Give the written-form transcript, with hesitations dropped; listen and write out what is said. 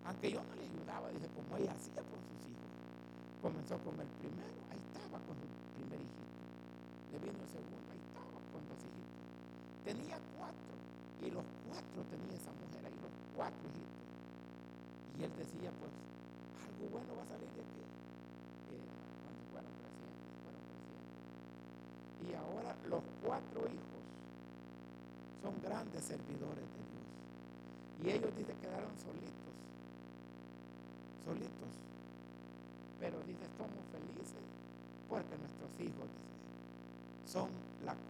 Aunque yo no le ayudaba, dice, como ella hacía con sus hijos. Comenzó con el primero, ahí estaba con su primer hijito. Le vino el segundo, ahí estaba con dos hijitos. Tenía 4, y los 4 tenía esa mujer ahí, los 4 hijitos. Y él decía, pues, algo bueno va a salir de aquí. Cuando fueron creciendo. Y ahora los 4 hijos son grandes servidores de Dios. Y ellos, dice, quedaron solitos. Pero dice, somos felices porque nuestros hijos, dice, son la